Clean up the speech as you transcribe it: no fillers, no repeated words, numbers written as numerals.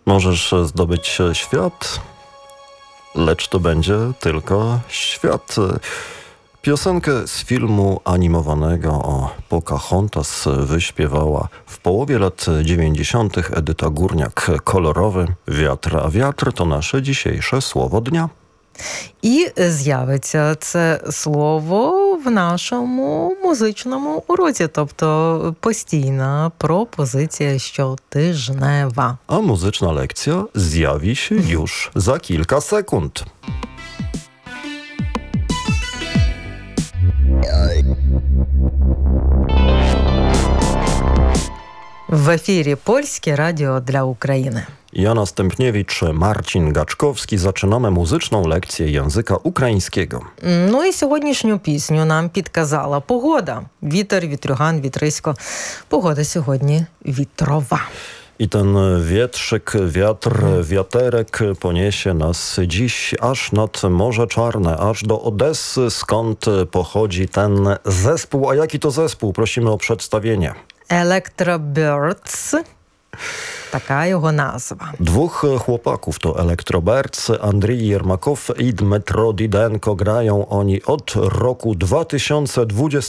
Możesz zdobyć świat, lecz to będzie tylko świat. Piosenkę z filmu animowanego o Pocahontas wyśpiewała w połowie lat 90. Edyta Górniak. Kolorowy wiatr, a wiatr to nasze dzisiejsze słowo dnia. І з'явиться це слово в нашому музичному уроці, тобто постійна пропозиція щотижнева. A muzyczna lekcja zjawi się już za kilka sekund. В ефірі Польське радіо для України. Jana Stępniewicz, Marcin Gaczkowski. Zaczynamy muzyczną lekcję języka ukraińskiego. Ну і сьогоднішню пісню нам підказала погода. Вітер, вітрюган, вітрисько. Погода сьогодні вітрова. I ten wietrzyk, wiatr, wiaterek poniesie nas dziś aż nad Morze Czarne, aż do Odessy, skąd pochodzi ten zespół. A jaki to zespół? Prosimy o przedstawienie. Electrobirds. Така його назва. Dwóch chłopaków to Electrobirds, Andrii Jermakow i Dmytro Didenko. Grają oni od roku 2020